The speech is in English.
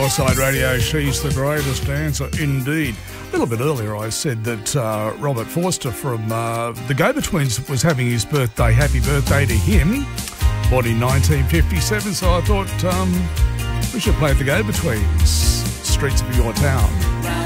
Side Radio, she's the greatest dancer indeed. A little bit earlier I said that Robert Forster from the Go-Betweens was having his birthday. Happy birthday to him. Born in 1957, so I thought we should play the Go-Betweens, Streets of Your Town.